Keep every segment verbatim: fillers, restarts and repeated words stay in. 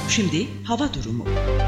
Şimdi hava durumu.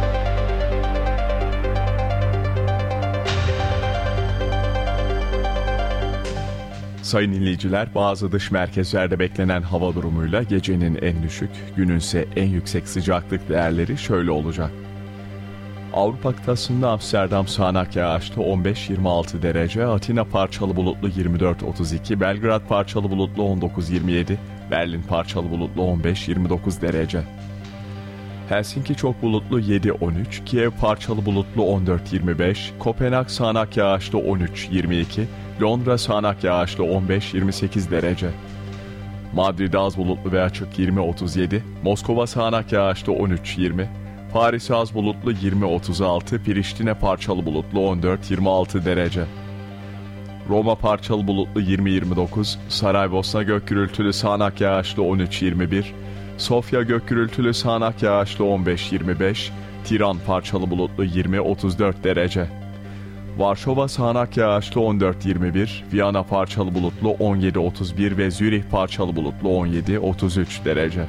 Sayın dinleyiciler, bazı dış merkezlerde beklenen hava durumuyla gecenin en düşük, gününse en yüksek sıcaklık değerleri şöyle olacak. Avrupa kıtasında Amsterdam sağanak yağışlı on beş yirmi altı derece, Atina parçalı bulutlu yirmi dört otuz iki, Belgrad parçalı bulutlu on dokuz yirmi yedi, Berlin parçalı bulutlu on beş yirmi dokuz derece. Helsinki çok bulutlu yedi on üç, Kiev parçalı bulutlu on dört yirmi beş, Kopenhag sağanak yağışlı on üç yirmi iki, Londra sağanak yağışlı on beş yirmi sekiz derece. Madrid az bulutlu ve açık yirmi otuz yedi, Moskova sağanak yağışlı on üç yirmi, Paris az bulutlu yirmi otuz altı, Priştine parçalı bulutlu on dört yirmi altı derece. Roma parçalı bulutlu yirmi yirmi dokuz, Saraybosna gök gürültülü sağanak yağışlı on üç yirmi bir, Sofya gök gürültülü sağanak yağışlı on beş yirmi beş, Tiran parçalı bulutlu yirmi otuz dört derece. Varşova sağanak yağışlı on dört yirmi bir, Viyana parçalı bulutlu on yedi otuz bir ve Zürih parçalı bulutlu on yedi otuz üç derece.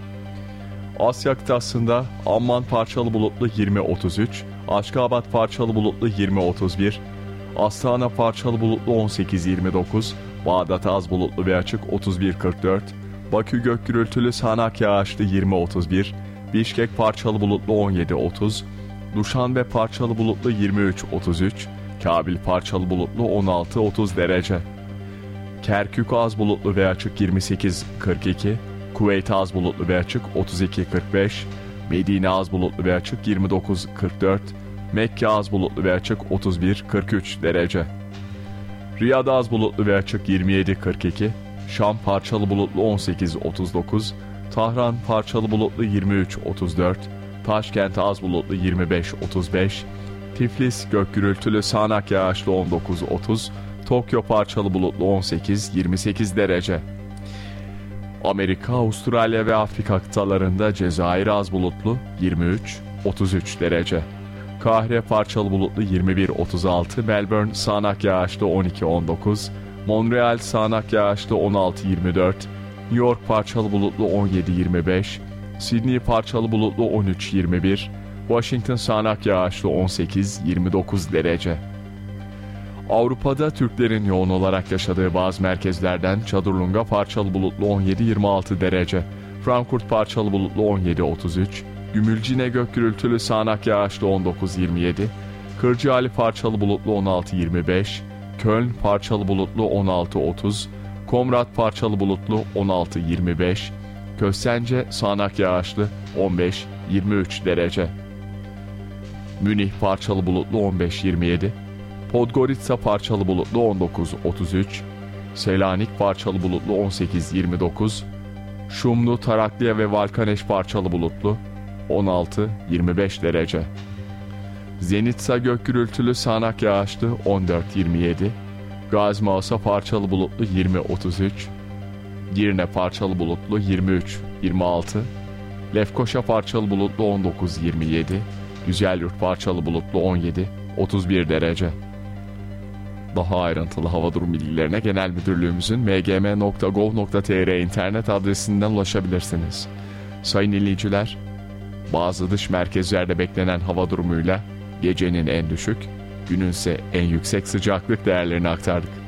Asya kıtasında Amman parçalı bulutlu yirmi otuz üç, Aşkabat parçalı bulutlu yirmi otuz bir, Astana parçalı bulutlu on sekiz yirmi dokuz, Bağdat az bulutlu ve açık otuz bir kırk dört, Bakü gök gürültülü sağanak yağışlı yirmi otuz bir, Bişkek parçalı bulutlu on yedi otuz, Duşanbe parçalı bulutlu yirmi üç otuz üç, Kabil parçalı bulutlu on altı otuz derece. Kerkük az bulutlu ve açık yirmi sekiz kırk iki, Kuveyt az bulutlu ve açık otuz iki kırk beş, Medine az bulutlu ve açık yirmi dokuz kırk dört, Mekke az bulutlu ve açık otuz bir kırk üç derece. Riyad az bulutlu ve açık yirmi yedi kırk iki, Şam parçalı bulutlu on sekiz otuz dokuz, Tahran parçalı bulutlu yirmi üç otuz dört, Taşkent az bulutlu yirmi beş otuz beş, Tiflis gök gürültülü sağanak yağışlı on dokuz otuz, Tokyo parçalı bulutlu on sekiz yirmi sekiz derece. Amerika, Avustralya ve Afrika kıtalarında Cezayir az bulutlu yirmi üç otuz üç derece. Kahire parçalı bulutlu yirmi bir otuz altı, Melbourne sağanak yağışlı on iki on dokuz, Montreal sağanak yağışlı on altı yirmi dört, New York parçalı bulutlu on yedi yirmi beş, Sydney parçalı bulutlu on üç yirmi bir, Washington sağanak yağışlı on sekiz yirmi dokuz derece. Avrupa'da Türklerin yoğun olarak yaşadığı bazı merkezlerden Çadırlunga parçalı bulutlu on yedi yirmi altı derece, Frankfurt parçalı bulutlu on yedi otuz üç, Gümülcine gök gürültülü sağanak yağışlı on dokuz yirmi yedi, Kırcaali parçalı bulutlu on altı yirmi beş, Köln parçalı bulutlu on altı otuz, Komrat parçalı bulutlu on altı yirmi beş, Köstence sağanak yağışlı on beş yirmi üç derece. Münih parçalı bulutlu on beş yirmi yedi, Podgorica parçalı bulutlu on dokuz otuz üç, Selanik parçalı bulutlu on sekiz yirmi dokuz, Şumlu, Tarakliya ve Valkaneş parçalı bulutlu on altı yirmi beş derece. Zenitsa gök gürültülü sağanak yağışlı on dört yirmi yedi, Gazi Mausa parçalı bulutlu yirmi otuz üç, Girne parçalı bulutlu yirmi üç yirmi altı, Lefkoşa parçalı bulutlu on dokuz yirmi yedi, Güzelyurt parçalı bulutlu on yedi otuz bir derece. Daha ayrıntılı hava durum bilgilerine Genel Müdürlüğümüzün m g m nokta gov nokta t r internet adresinden ulaşabilirsiniz. Sayın dinleyiciler, bazı dış merkezlerde beklenen hava durumuyla gecenin en düşük, gününse en yüksek sıcaklık değerlerini aktardık.